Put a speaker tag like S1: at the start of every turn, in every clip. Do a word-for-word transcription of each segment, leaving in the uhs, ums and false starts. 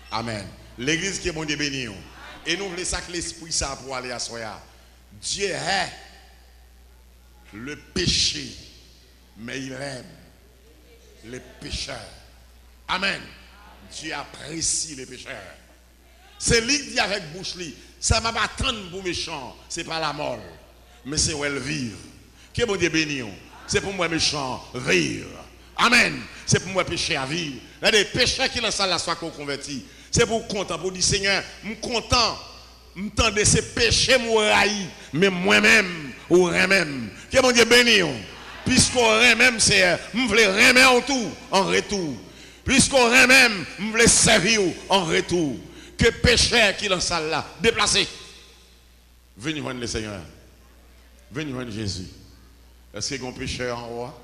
S1: Amen. L'église qui est bon Dieu béni. Et nous voulons ça que l'esprit ça pour aller à soya. Dieu est le péché, mais il aime les pécheurs. Amen. Dieu apprécie les pécheurs. C'est lui qui dit avec bouche li, ça m'a pas attendre pour méchant, c'est pas la mort, mais c'est où elle vivre. Que bon Dieu béni. C'est pour moi méchant vivre. Amen. C'est pour moi péché à vivre. Il y a des pécheurs qui dans ça la soient convertis. C'est pour content pour dire Seigneur, je suis content. M'tende ces péchés m'raï mais moi-même ou rien-même que mon Dieu béni puisqu'on rien-même c'est m'vle remet en tout en retour puisqu'on rien-même m'vle servir en retour que péché qui dans salle là déplacé venez voir le Seigneur venez voir Jésus est-ce qu'il y a un pécheur en roi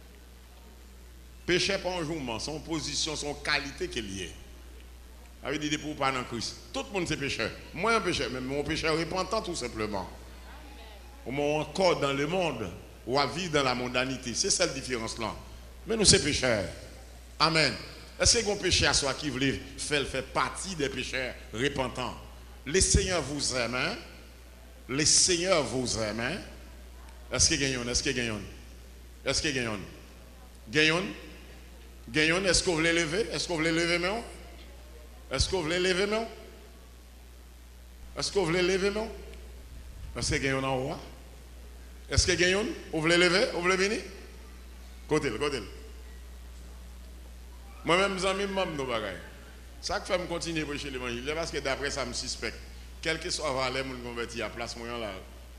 S1: péché pas un jour son position son qualité qui est liée. Avec des pour pas dans Christ. Tout le monde c'est pécheur. Moi un pécheur, mais mon pécheur repentant tout simplement. Au moins encore dans le monde, ou à vivre dans la mondanité. C'est cette différence là. Mais nous c'est pécheurs. Amen. Est-ce que mon péché à soi qui voulait faire, faire partie des pécheurs repentants? Les seigneurs vous aiment. Hein? Les seigneurs vous aiment. Hein? Est-ce que gagnons? Est-ce que gagnons? Est-ce que gagnons? Gagnons? Gagnons? Est-ce que vous voulez lever? Est-ce que vous voulez lever maintenant? Est-ce que vous voulez lever non? Est-ce que vous voulez lever non? Est-ce que vous en roi? Est-ce que vous vous voulez lever? Vous voulez venir? Côté, côté. Moi-même, mes amis, je me bagaille. Ça qui fait me continuer à prêcher l'évangile, parce que d'après ça, je me suspecte. Quel que soit Valais, je me convertis à place moyen là.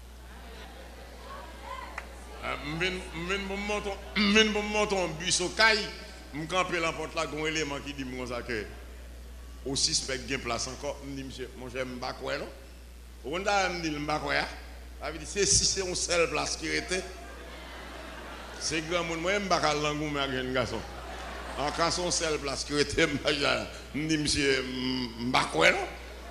S1: Je viens pour monter un bus au caille, je me campe la porte là, il y a un élément qui dit que au suspect gain place encore me dit monsieur mon cher m'bakoué non on da me dit m'bakoué ça veut dire c'est si c'est une seule place qui était c'est grand monde moi m'bakal langou mais avec un garçon en cas son seule place qui était me dit monsieur m'bakoué non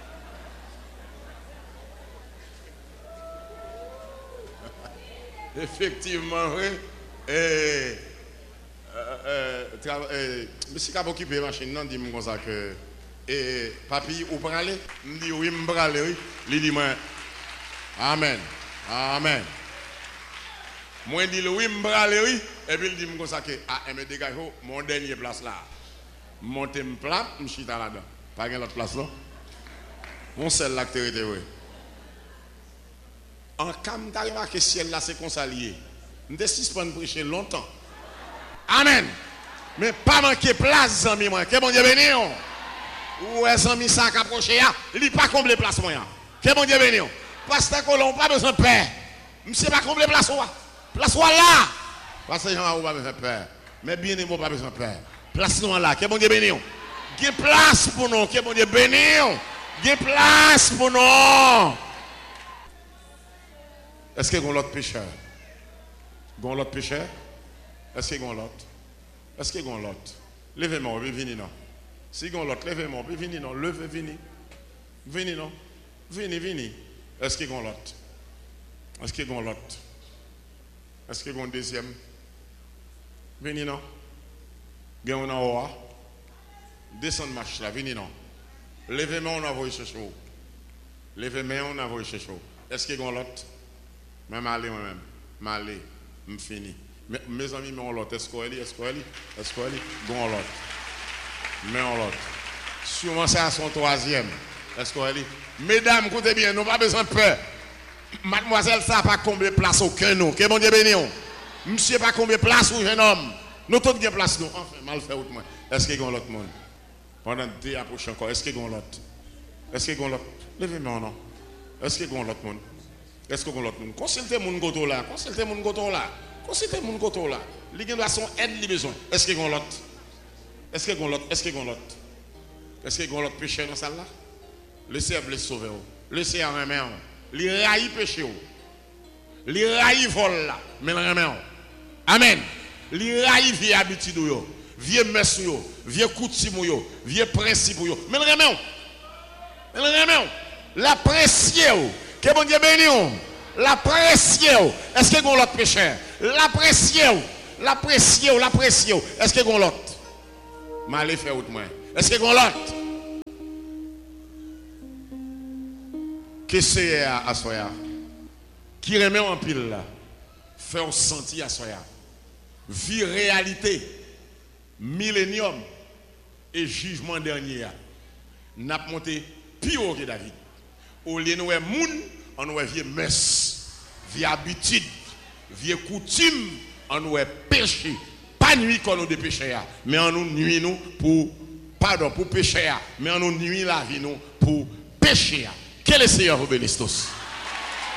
S1: effectivement oui et euh euh monsieur qui a occupé machine non dit comme ça que et papi ou parler me dit oui me parler oui il dit moi amen amen moi dit oui me parler oui et puis il dit comme ça que ah me dégage mon dernier place là monter me plat me chita là-dedans pas gain l'autre place là mon seul là que tu oui en cam t'as remarqué ciel là c'est consalié me décide pas de prêcher longtemps amen mais pas manquer place amis moi que bon Dieu béni. Ouais, amis, ça qui approche, il n'est pas comblé place moyen. Que bon Dieu béni. Pasteur Colomb, pas besoin de peur. Monsieur pas comblé place ou place ou là. Pasteur Jean, pas besoin de peur. Mais bien aimé, pas besoin de peur. Place nous là. Que bon Dieu béni. Il y a place pour nous. Que bon Dieu béni. Il y a place pour nous. Est-ce qu'il y a l'autre pécheur? Il y a l'autre pécheur? Est-ce qu'il y a l'autre? Est-ce qu'il y a l'autre? Levez-moi, venez non. Si vous avez l'autre, levez-moi, venez non, levez, venez. Venez non, venez, venez. Est-ce qu'il y a l'autre? Est-ce qu'il y a l'autre? Est-ce qu'il y a un deuxième? Venez non. Il y a un en haut. Descendez marche là, venez non. Levez-moi, on a envoyé chez chaud. Levez-moi, on a envoyé chez chaud. Est-ce qu'il y a l'autre? Même aller moi-même. M'aller, me fini. Mes amis, mais on l'autre. Est-ce qu'on est? Est-ce qu'on est? Est-ce qu'on est? Gon l'autre. Mais on l'autre. Sûrement c'est à son troisième. Est-ce qu'on est? Mesdames, écoutez bien, nous n'avons pas besoin de peur. Mademoiselle, ça n'a pas combien de place aucun nous. Que bon Dieu béni. Monsieur pas combien de place ou jeune homme. Nous tous avons place nous. Enfin, mal fait autrement. Est-ce qu'il y a l'autre monde? Pendant deux approches encore. Est-ce qu'il y a l'autre? Est-ce qu'il y a l'autre? Levez-moi non. Est-ce qu'il y a l'autre monde? Est-ce qu'il y a l'autre monde? Consultez mon goto là. Consultez mon goto là. Consultez mon goto là. Les gens sont aide les besoins. Est-ce qu'il y a l'autre? Est-ce qu'il y a l'autre? Est-ce qu'il y a l'autre? Est-ce qu'il y a l'autre péché dans celle là? Laissez le sauver. Laissez en remet. Les raïs péché. Les raïs vol là. Mais le remet. Amen. Les raïs vieux habitude. Vieux messie. Vieux coutume. Vieux principe. Mais le remet. Mais le remet. L'apprécier. Que bon Dieu béni. L'apprécier. Est-ce qu'il y a l'autre péché? L'apprécier. L'apprécier. L'apprécier. Est-ce qu'il y a l'autre? Malé fait autre moins. Est-ce qu'il y a l'autre? que c'est à soya qui remet en pile là faire sentir à soya vie réalité millénium et jugement dernier n'a monté pire que David au lieu nous moun on nous vieux messe vie habitude vie coutume on nous péché pas nuit qu'on nous de péché mais on nous nuit nous pour pardon pour péché mais on nous nuit la vie nous pour péché. Quel est le Seigneur vous bénisse tous.